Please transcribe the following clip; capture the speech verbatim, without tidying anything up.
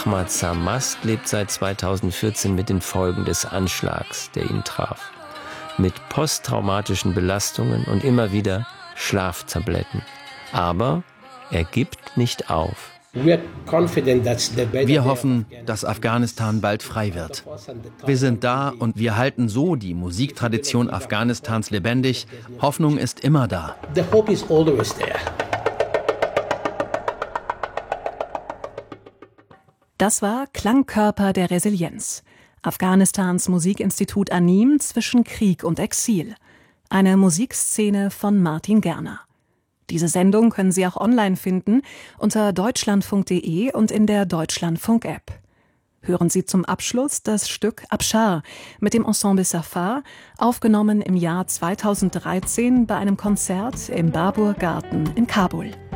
Ahmad Samast lebt seit zweitausendvierzehn mit den Folgen des Anschlags, der ihn traf. Mit posttraumatischen Belastungen und immer wieder Schlaftabletten. Aber er gibt nicht auf. Wir hoffen, dass Afghanistan bald frei wird. Wir sind da und wir halten so die Musiktradition Afghanistans lebendig. Hoffnung ist immer da. Das war Klangkörper der Resilienz. Afghanistans Musikinstitut ANIM zwischen Krieg und Exil. Eine Musikszene von Martin Gerner. Diese Sendung können Sie auch online finden unter deutschlandfunk punkt de und in der Deutschlandfunk-App. Hören Sie zum Abschluss das Stück Abschar mit dem Ensemble Safar, aufgenommen im Jahr zweitausenddreizehn bei einem Konzert im Babur Garten in Kabul.